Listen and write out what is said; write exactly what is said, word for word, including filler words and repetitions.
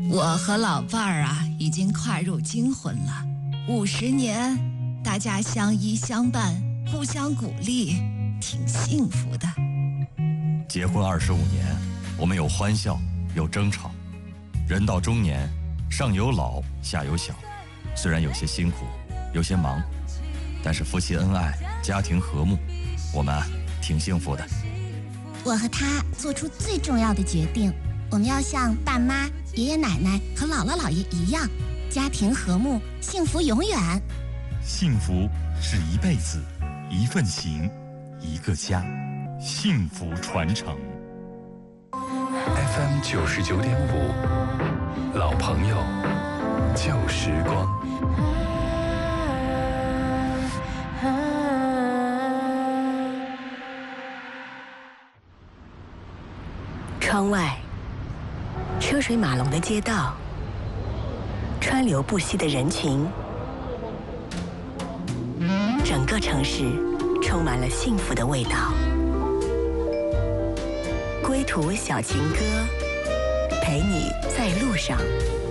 我和老伴儿啊，已经快入金婚了，五十年，大家相依相伴，互相鼓励，挺幸福的。 结婚二十五年，我们有欢笑，有争吵，人到中年，上有老，下有小，虽然有些辛苦，有些忙，但是夫妻恩爱，家庭和睦，我们啊，挺幸福的。 我和他做出最重要的决定，我们要像爸妈、爷爷奶奶和姥姥姥爷一样，家庭和睦，幸福永远。 幸福是一辈子，一份情，一个家，幸福传承。 F M 九十九点五，老朋友，旧时光。 窗外，车水马龙的街道，川流不息的人群，整个城市充满了幸福的味道。归途小情歌，陪你在路上。